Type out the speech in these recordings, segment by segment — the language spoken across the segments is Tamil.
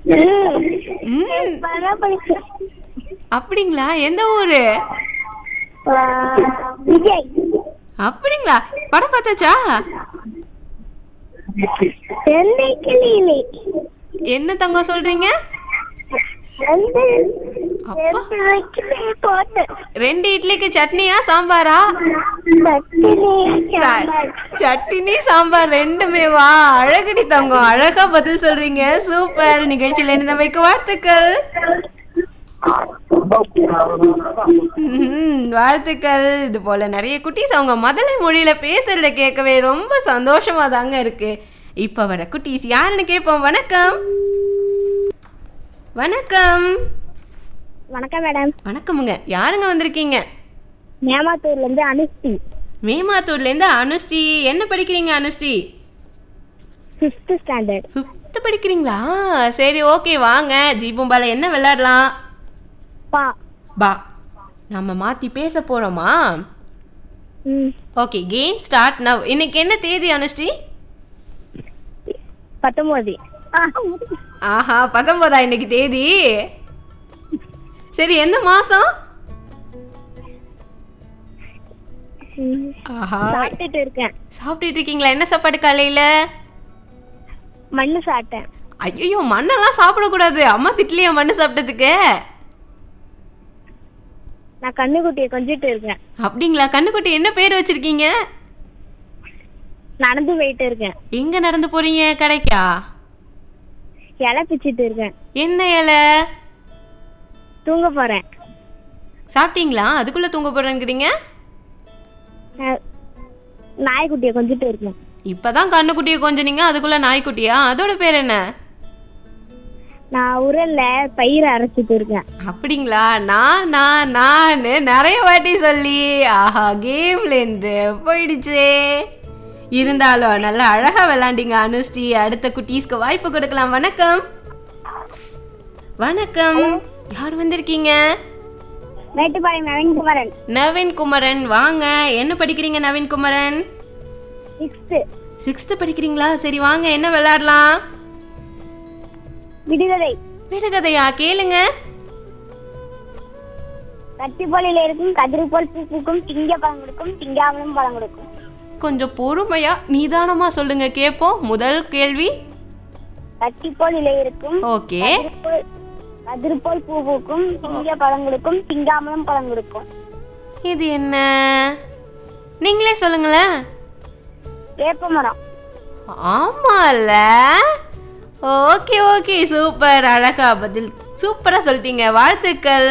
அப்படிங்களா? எந்த ஊரு? விஜய். அப்படிங்களா? படம் பார்த்தாச்சா? என்ன தங்கம் சொல்றீங்க? அப்பா, 2 இட்லிக்கு சட்னியா சாம்பாரா? சட்னி சாம்பார் ரெண்டுமேவா? அழகடி தங்கம், அழகா பதில் சொல்றீங்க. சூப்பர். நிகழ்ச்சியில இணைந்தமைக்கு வாழ்த்துக்கள். வாழ்த்துக்கள். இது போல நிறைய குட்டீஸ் அவங்க மதலை மொழியில பேசுறத கேட்கவே ரொம்ப சந்தோஷமா தாங்க இருக்கு. இப்ப வர குட்டீஸ் யாருன்னு கேட்போம். வணக்கம். வணக்கம். வணக்கம் மேடம். வணக்கமுங்க. யாருங்க வந்திருக்கீங்க? மேமாத்தூர்ல இருந்து அனுஸ்ரீ. மேமாத்தூர்ல இருந்து அனுஸ்ரீ. என்ன படிக்கிறீங்க அனுஸ்ரீ? 5th standard. 5th படிக்கிறீங்களா? சரி, ஓகே. வாங்க ஜீபூம்பால என்ன விளையாடலாம்? பா. பா. நம்ம மாத்தி பேச போறோமா? Okay, game start now. இன்னைக்கு என்ன தேதி அனுஸ்ரீ? 19. ஆஹா, 19 இன்னைக்கு தேதி. சரி, எந்த மாசம்? ஆஹா, சாப்பிட்டுட்டு இருக்கேன். சாப்பிட்டுட்டு இருக்கீங்களா? என்ன சாப்பாடு காலையில? மண்ணு சாப்பிட்டேன். ஐயோ, மண்ணெல்லாம் சாப்பிடக்கூடாது. அம்மா திட்டலையா மண்ணு சாப்பிட்டதுக்கு? நான் கண்ணுக்குட்டியை கொஞ்சிட்டு இருக்கேன். அப்படிங்களா? கண்ணுக்குட்டி என்ன பேர் வச்சிருக்கீங்க? நடந்து போயிட்டு இருக்கேன். எங்க நடந்து போறீங்க? கடைக்கா? இலை பிச்சிட்டு இருக்கேன். என்ன இலை? தூங்க போறேன். சாப்பிட்டீங்களா? அதுக்குள்ள தூங்க போறேங்கிறீங்க? நாய்க்குட்டியை கொஞ்சிட்டு இருக்கேன். இப்பதான் கண்ணுக்குட்டியை கொஞ்சனீங்க, அதுக்குள்ள நாய்க்குட்டியா? அதோட பேர் என்ன? நான் உரல்ல பயிரை அரைச்சிட்டு இருக்கேன். அப்படிங்களா? நான் நிறைய வாட்டி சொல்லி ஆஹா கேம்ல இருந்து போயிடுச்சே. இருந்தாலும் நல்லா அழகா விளையாண்டீங்க அனுஸ்ரீ. அடுத்த குட்டீஸ்க்கு வாய்ப்பு கொடுக்கலாம். வணக்கம். வணக்கம். யார் வந்திருக்கீங்க? மேட்டுப்பாளையம் நவீன் குமரன். நவீன் குமரன். வாங்க. என்ன படிக்கிறீங்க நவீன் குமரன்? 6th. 6th படிக்கிறீங்களா? சரி, வாங்க என்ன விளையாடலாம்? விடுகதை. விடுகதையா? கேளுங்க. கத்திப்போலில இருக்கும் கதிரி போல் பூ பூக்கும், திங்க பழம் கொடுக்கும், திங்காமலும் பழம் கொடுக்கும். கொஞ்சம் பொறுமையா நிதானமா சொல்லுங்க, கேட்போம். முதல் கேள்வி. கத்திப்போல் இலை இருக்கும். ஓகே. கதிரி போல் பூ பூக்கும், திங்க பழம் கொடுக்கும், திங்காமலும் பழம் கொடுக்கும். இது என்ன? நீங்களே சொல்லுங்களேன். வேப்ப மரம். ஆமால. Okay okay, super. அழகா பதில் சூப்பரா சொல்லிட்டீங்க. வாழ்த்துக்கள்.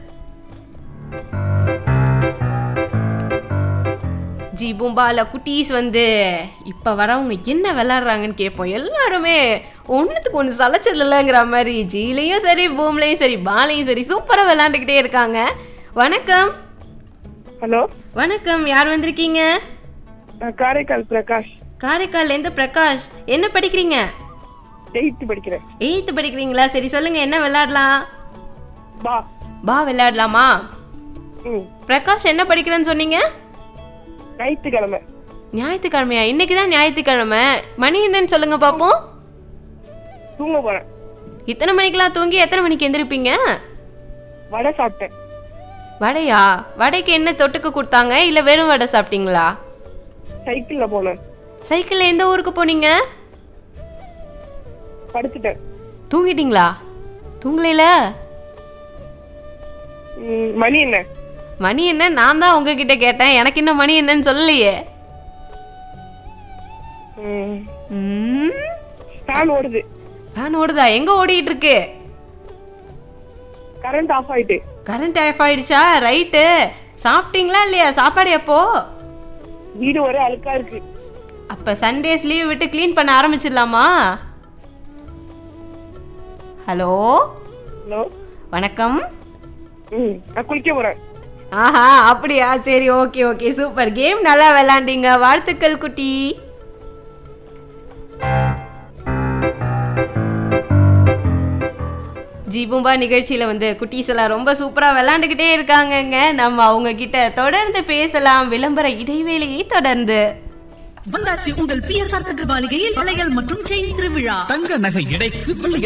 ஜீபூம்பால குட்டீஸ் வந்து இப்ப வரவங்க என்ன விளையாடுறாங்கன்னு கேட்போம். எல்லாருமே ஒன்னுத்துக்கு ஒன்று சலைச்சது இல்லைங்கிற மாதிரி ஜீலையும் சரி, பூம்லையும் சரி, பாலையும் சரி சூப்பரா விளையாண்டுக்கிட்டே இருக்காங்க. வணக்கம். ஹலோ. வணக்கம். யார் வந்திருக்கீங்க? காரைக்கால் பிரகாஷ். காரைக்கால் எந்த பிரகாஷ்? என்ன படிக்கிறீங்க? 8th படிக்கிறேன். 8th படிக்கிறீங்களா? சரி, சொல்லுங்க என்ன விளையாடலாம்? பா. பா விளையாடலாமா? பிரகாஷ் என்ன படிக்கிறேன்னு சொன்னீங்க? ஞாயிற்றுக்கிழமை. ஞாயிற்றுக்கிழமையா? இன்னைக்குதான் ஞாயிற்றுக்கிழமை. மணி என்னன்னு சொல்லுங்க பாப்போம். தூங்க போறேன். இத்தனை மணிக்கெல்லாம் தூங்கி எத்தனை மணிக்கு எந்திருப்பீங்க? வடை சாப்பிட்டேன். வடையா? வடைக்கு என்ன தொட்டுக்கு கொடுத்தாங்க, இல்ல வெறும் வடை சாப்பிட்டீங்களா? சைக்கிள்ல போனேன். சைக்கிள்ல எந்த ஊருக்கு போனீங்க? படுத்துட்டேன். தூங்கிட்டீங்களா? தூங்கலைல? மணி என்ன? மணி என்ன? நான் தான் உங்ககிட்ட கேட்டேன். எனக்கு இன்னும் மணி என்னன்னு சொல்லலையே. ஃபேன் ஓடுது. ஃபேன் ஓடுதா? எங்க ஓடிட்டு இருக்கு? கரண்ட் ஆஃப் ஆயிட்டு. கரண்ட் ஆஃப் ஆயிடுச்சா? ரைட்டு. சாப்பிட்டீங்களா இல்லையா? சாப்பாடு எப்போ? வீடு ஒரே அழுக்கா இருக்கு. அப்ப சண்டேஸ் லீவ் விட்டு க்ளீன் பண்ண ஆரம்பிச்சிடலாமா? ஹலோ. ஹலோ. வணக்கம். நான் குளிக்க போறேன். ஆஹா, அப்படியா? சரி, ஓகே ஓகே, சூப்பர். கேம் நல்லா விளையாண்டீங்க. வாழ்த்துக்கள் குட்டி. ஜீபூம்பா நிகழ்ச்சியில வந்து குட்டீஸ் எல்லாம் ரொம்ப சூப்பரா விளையாண்டுகிட்டே இருக்காங்கங்க. நம்ம அவங்க கிட்ட தொடர்ந்து பேசலாம். விளம்பர இடைவேளையை தொடர்ந்து. வந்தாச்சு உங்கள் பிஎஸ்ஆர் தங்க மாளிகையில் வளையல் மற்றும் செயின் திருவிழா. தங்க நகை எடைக்கு